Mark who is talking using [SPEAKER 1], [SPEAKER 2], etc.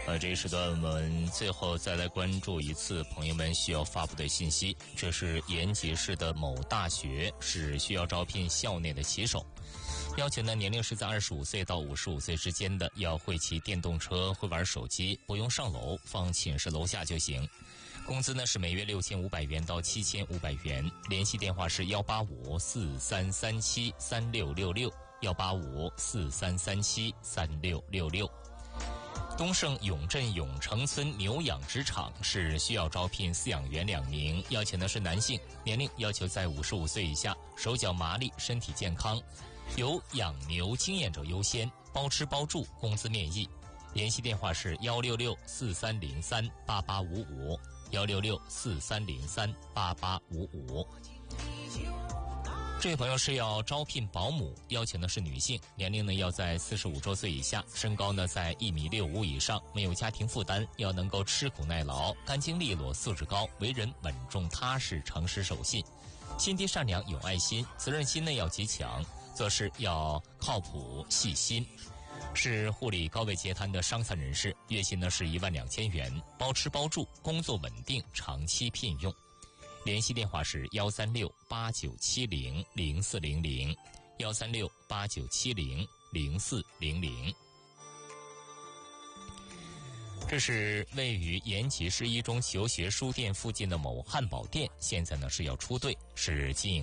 [SPEAKER 1] 这一时段我们最后再来关注一次朋友们需要发布的信息。这是延吉市的某大学是需要招聘校内的骑手，要求呢年龄是在25岁到55岁之间的，要会骑电动车，会玩手机，不用上楼，放寝室楼下就行。工资呢是每月6500元到7500元。联系电话是18543373666，18543373666。东胜永镇永城村牛养殖场是需要招聘饲养员2名，要求呢是男性，年龄要求在55岁以下，手脚麻利，身体健康，有养牛经验者优先，包吃包住，工资面议。联系电话是16643038855，16643038855。这位朋友是要招聘保姆，要求呢是女性，年龄呢要在45周岁以下，身高呢在1.65米以上，没有家庭负担，要能够吃苦耐劳，干净利落，素质高，为人稳重踏实，诚实守信，心地善良，有爱心，责任心呢要极强，做事要靠谱细心。是护理高位截瘫的伤残人士，月薪呢是12000元，包吃包住，工作稳定，长期聘用。联系电话是13689700400，13689700400。这是位于延吉市一中求学书店附近的某汉堡店，现在呢是要出队，是经营